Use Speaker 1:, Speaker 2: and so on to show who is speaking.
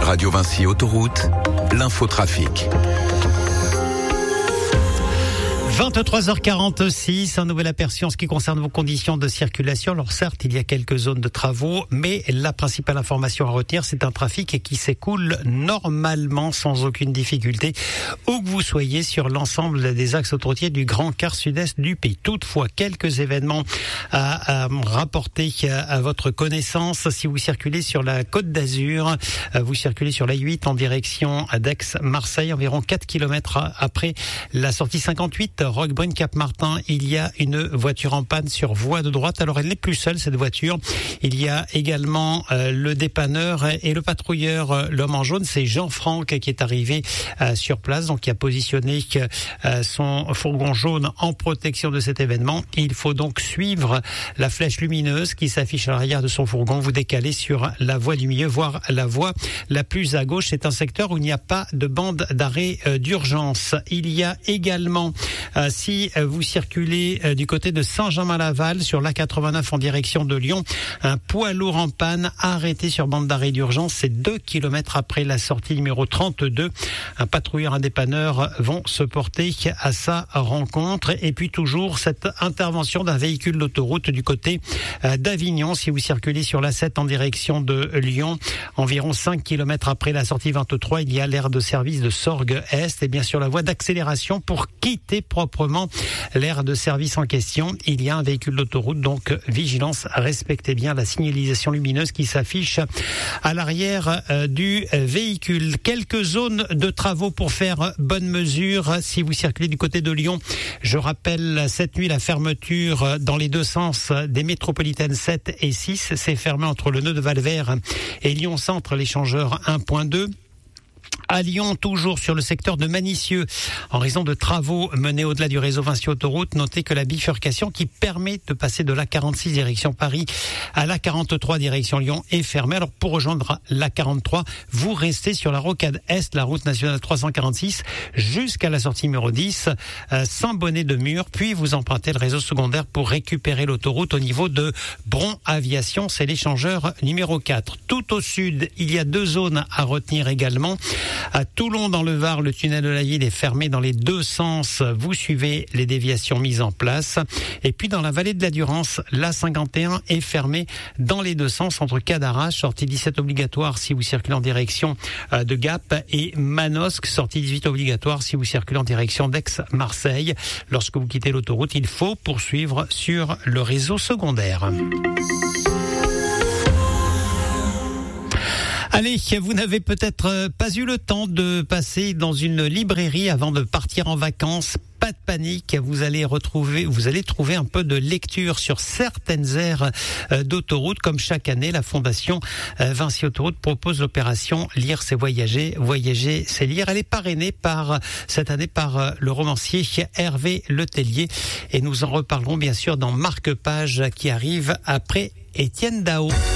Speaker 1: Radio Vinci Autoroute, l'infotrafic.
Speaker 2: 23h46, un nouvel aperçu en ce qui concerne vos conditions de circulation. Alors certes, il y a quelques zones de travaux, mais la principale information à retenir, c'est un trafic qui s'écoule normalement sans aucune difficulté, où que vous soyez sur l'ensemble des axes autoroutiers du grand quart sud-est du pays. Toutefois, quelques événements à rapporter à votre connaissance. Si vous circulez sur la Côte d'Azur, vous circulez sur la 8 en direction d'Aix-Marseille, environ 4 km après la sortie 58, Roquebrune Cap-Martin, il y a une voiture en panne sur voie de droite. Alors elle n'est plus seule, cette voiture. Il y a également le dépanneur et le patrouilleur, l'homme en jaune. C'est Jean-Franck qui est arrivé sur place, donc qui a positionné son fourgon jaune en protection de cet événement. Il faut donc suivre la flèche lumineuse qui s'affiche à l'arrière de son fourgon. Vous décalez sur la voie du milieu, voire la voie la plus à gauche. C'est un secteur où il n'y a pas de bande d'arrêt d'urgence. Il y a également si vous circulez du côté de Saint-Germain-Laval sur l'A89 en direction de Lyon, un poids lourd en panne arrêté sur bande d'arrêt d'urgence. C'est 2 km après la sortie numéro 32. Un patrouilleur, un dépanneur vont se porter à sa rencontre. Et puis toujours cette intervention d'un véhicule d'autoroute du côté d'Avignon. Si vous circulez sur l'A7 en direction de Lyon, environ 5 km après la sortie 23, il y a l'aire de service de Sorgues-Est et bien sûr la voie d'accélération pour quitter proprement l'aire de service en question. Il y a un véhicule d'autoroute, donc vigilance, respectez bien la signalisation lumineuse qui s'affiche à l'arrière du véhicule. Quelques zones de travaux pour faire bonne mesure si vous circulez du côté de Lyon. Je rappelle cette nuit la fermeture dans les deux sens des métropolitaines 7 et 6. C'est fermé entre le nœud de Valvert et Lyon Centre, l'échangeur 1.2. À Lyon, toujours sur le secteur de Manicieux, en raison de travaux menés au-delà du réseau Vinci Autoroute, notez que la bifurcation qui permet de passer de l'A46 direction Paris à l'A43 direction Lyon est fermée. Alors pour rejoindre l'A43, vous restez sur la rocade Est, la route nationale 346, jusqu'à la sortie numéro 10, Saint-Bonnet-de-Mur, puis vous empruntez le réseau secondaire pour récupérer l'autoroute au niveau de Bron-Aviation, c'est l'échangeur numéro 4. Tout au sud, il y a deux zones à retenir également. À Toulon, dans le Var, le tunnel de la ville est fermé dans les deux sens. Vous suivez les déviations mises en place. Et puis, dans la vallée de la Durance, l'A51 est fermé dans les deux sens entre Cadarache, sortie 17 obligatoire si vous circulez en direction de Gap, et Manosque, sortie 18 obligatoire si vous circulez en direction d'Aix-Marseille. Lorsque vous quittez l'autoroute, il faut poursuivre sur le réseau secondaire. Allez, vous n'avez peut-être pas eu le temps de passer dans une librairie avant de partir en vacances. Pas de panique, vous allez trouver un peu de lecture sur certaines aires d'autoroute. Comme chaque année, la Fondation Vinci Autoroute propose l'opération Lire c'est voyager, voyager c'est lire. Elle est parrainée cette année par le romancier Hervé Letellier. Et nous en reparlerons bien sûr dans Marque-Page qui arrive après Étienne Dao.